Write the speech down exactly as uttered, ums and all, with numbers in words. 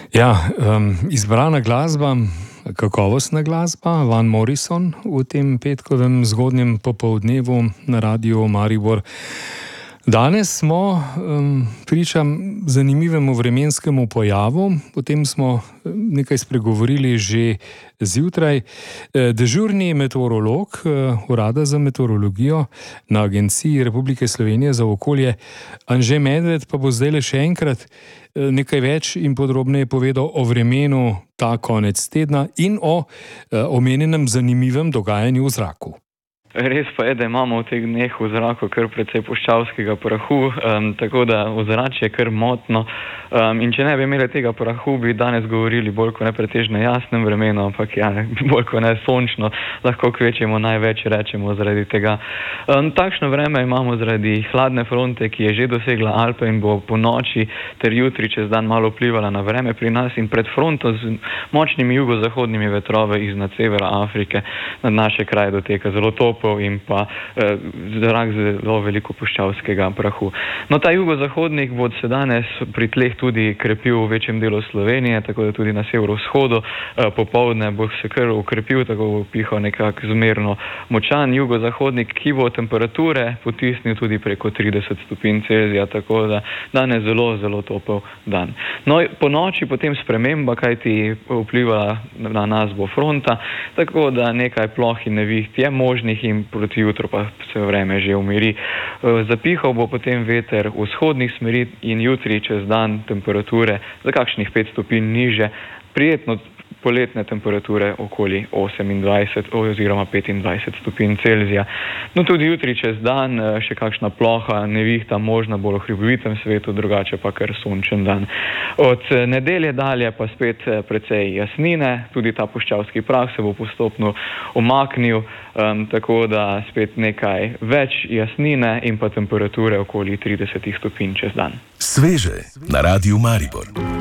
Ja, um, izbrana glasba, kakovostna glasba, Van Morrison v tem petkovem zgodnjem popoldnevu na Radiu Maribor. Danes smo um, priča zanimivemu vremenskemu pojavu, o tem smo nekaj spregovorili že zjutraj. Dežurni meteorolog Urada za meteorologijo na Agenciji Republike Slovenije za okolje Anže Medved pa bo zdaj le še enkrat nekaj več in podrobneje povedal o vremenu ta konec tedna in o omenjenem zanimivem dogajanju v zraku. Res pa je, da imamo v teh dneh v zraku kar precej puščavskega prahu, um, tako da ozračje je kar motno. Um, in če ne bi imeli tega prahu, bi danes govorili bolj kot ne pretežno jasnem vremenu, ampak ja, bolj kot ne sončno, lahko kvečemo največ rečemo zaradi tega. Um, takšno vreme imamo zaradi hladne fronte, ki je že dosegla Alpe in bo po noči ter jutri čez dan malo vplivala na vreme pri nas, in pred fronto z močnimi jugozahodnimi vetrovi iznad severa Afrike nad naše kraje doteka zelo top in pa eh, zrak zelo veliko puščavskega prahu. No, ta jugozahodnik bo se danes pri tleh tudi krepil v večjem delu Slovenije, tako da tudi na severovzhodu eh, popoldne bo se kar ukrepil, tako bo pihal nekako zmerno močan jugozahodnik, ki bo temperature potisnil tudi preko trideset stopinj Celzija, tako da danes zelo, zelo topel dan. No, po noči potem sprememba, kajti vplivala na nas bo fronta, tako da nekaj ploh in neviht je možnih in proti jutru pa se vreme že umiri. Zapihal bo potem veter vzhodnih smeri in jutri čez dan temperature za kakšnih pet stopinj niže, prijetno poletne temperature okoli osemindvajset oziroma petindvajset stopinj Celzija. No, tudi jutri čez dan še kakšna ploha nevihta možna bolj v hribovitem svetu, drugače pa kar sončen dan. Od nedelje dalje pa spet precej jasnine, tudi ta puščavski prah se bo postopno umaknil, um, tako da spet nekaj več jasnine in pa temperature okoli trideset stopinj čez dan. Sveže na Radiu Maribor.